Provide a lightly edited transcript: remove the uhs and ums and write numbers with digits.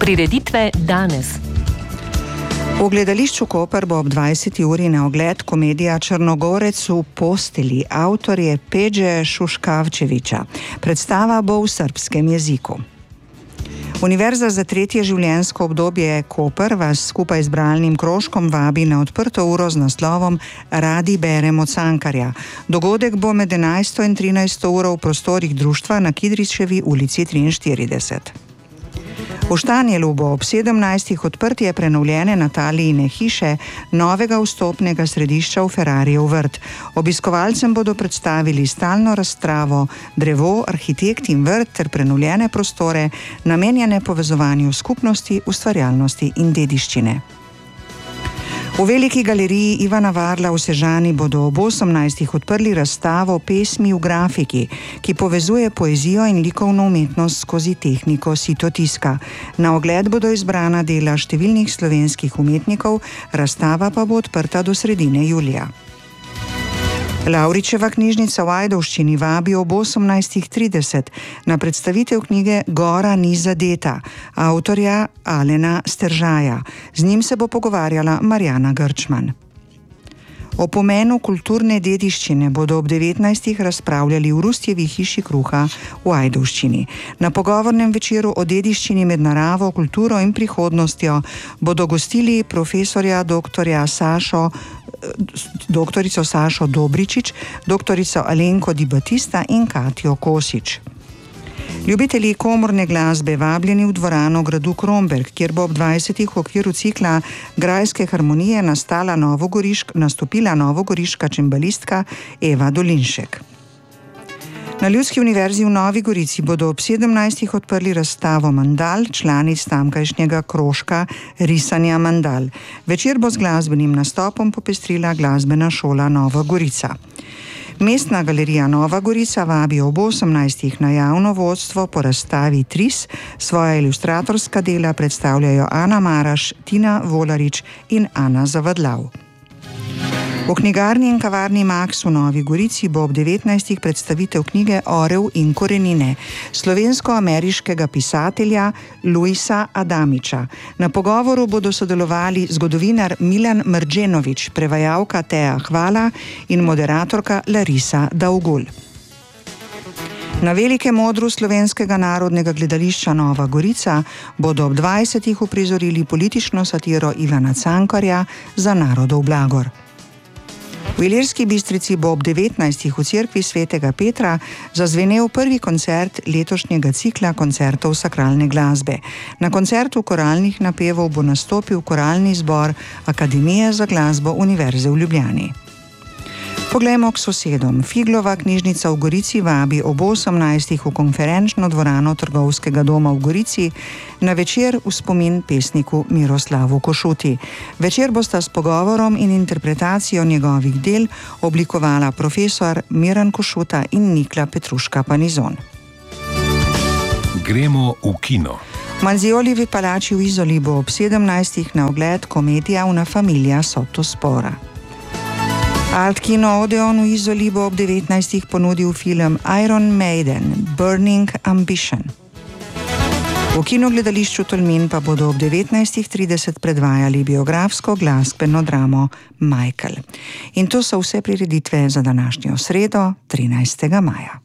Prireditve danes. V gledališču Koper bo ob 20. uri na ogled komedija Črnogorec v posteli, avtor je Peđe Šuškavčevića. Predstava bo v srbskem jeziku. Univerza za tretje življenjsko obdobje Koper vas skupaj z bralnim krožkom vabi na odprto uro z naslovom Radi beremo Cankarja. Dogodek bo med 11. in 13. uro v prostorih društva na Kidričevi ulici 43. V Štanjelu bo ob 17. odprtje prenovljene Natalijine hiše, novega vstopnega središča v Ferrarijev vrt. Obiskovalcem bodo predstavili stalno razstavo Drevo, arhitekt in vrt ter prenovljene prostore, namenjene povezovanju skupnosti, ustvarjalnosti in dediščine. V Veliki galeriji Ivana Varla v Sežani bodo ob 18. odprli razstavo Pesmi v grafiki, ki povezuje poezijo in likovno umetnost skozi tehniko sitotiska. Na ogled bodo izbrana dela številnih slovenskih umetnikov, razstava pa bo odprta do sredine julija. Lavričeva knjižnica v Ajdovščini vabi ob 18.30 na predstavitev knjige Gora ni zadeta, avtorja Alena Steržaja. Z njim se bo pogovarjala Marjana Grčman. O pomenu kulturne dediščine bodo ob 19. razpravljali v Rustjevi hiši kruha v Ajdovščini. Na pogovornem večeru o dediščini med naravo, kulturo in prihodnostjo bodo gostili profesorja doktorico Sašo Dobričič, doktorico Alenko Di Batista in Katjo Kosič. Ljubitelji komorne glasbe vabljeni v dvorano gradu Kromberk, kjer bo ob 20. v okviru cikla Grajske harmonije nastopila novogoriška čembalistka Eva Dolinšek. Na Ljudski univerzi v Novi Gorici bodo ob 17. odprli razstavo Mandal, članic tamkajšnjega krožka risanja mandal. Večer bo z glasbenim nastopom popestrila glasbena šola Nova Gorica. Mestna galerija Nova Gorica vabi ob 18. na javno vodstvo po razstavi Tris. Svoja ilustratorska dela predstavljajo Ana Maraš, Tina Volarič in Ana Zavadlav. V knjigarni in kavarni Max v Novi Gorici bo ob 19. predstavitev knjige Orel in korenine slovensko-ameriškega pisatelja Luisa Adamiča. Na pogovoru bodo sodelovali zgodovinar Milan Mrdženović, prevajalka Teja Hvala in moderatorka Larisa Daugul. Na velikem odru Slovenskega narodnega gledališča Nova Gorica bodo ob 20. uprizorili politično satiro Ivana Cankarja Za narodov blagor. V Ilirski Bistrici bo ob 19. v cerkvi svetega Petra zazvenel prvi koncert letošnjega cikla koncertov sakralne glasbe. Na koncertu koralnih napevov bo nastopil koralni zbor Akademije za glasbo Univerze v Ljubljani. Poglejmo k sosedom. Figlova knjižnica v Gorici vabi ob 18. v konferenčno dvorano Trgovskega doma v Gorici na večer v spomin pesniku Miroslavu Košuti. Večer bosta s pogovorom in interpretacijo njegovih del oblikovala profesor Miran Košuta in Nikla Petruška Panizon. Gremo v kino. V Manziolivi palači v Izoli bo ob 17. na ogled komedija Una familia sotto spora. Alt Kino Odeon v Izoli bo ob 19. ponudil film Iron Maiden Burning Ambition. V kinogledališču Tolmin pa bodo ob 19.30 predvajali biografsko glasbeno dramo Michael. In to so vse prireditve za današnjo sredo, 13. maja.